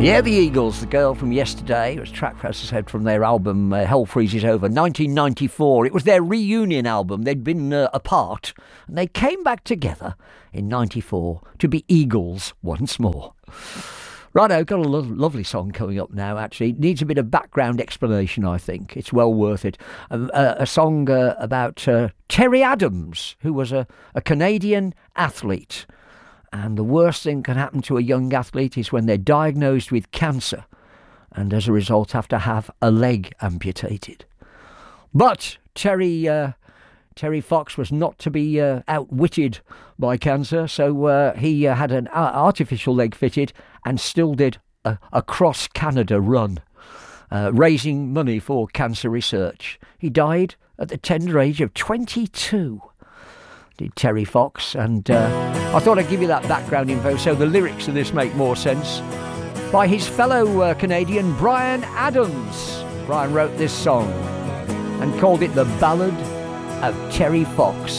Yeah, the Eagles, The Girl from Yesterday. It was a track, as I said, from their album Hell Freezes Over, 1994. It was their reunion album. They'd been apart, and they came back together in 94 to be Eagles once more. Righto, got a lovely song coming up now, actually. It needs a bit of background explanation, I think. It's well worth it. A song about Terry Adams, who was a Canadian athlete. And the worst thing can happen to a young athlete is when they're diagnosed with cancer and as a result have to have a leg amputated. But Terry Fox was not to be outwitted by cancer, so he had an artificial leg fitted and still did a cross-Canada run, raising money for cancer research. He died at the tender age of 22. Did Terry Fox, and I thought I'd give you that background info so the lyrics of this make more sense. By his fellow Canadian Bryan Adams. Bryan wrote this song and called it The Ballad of Terry Fox.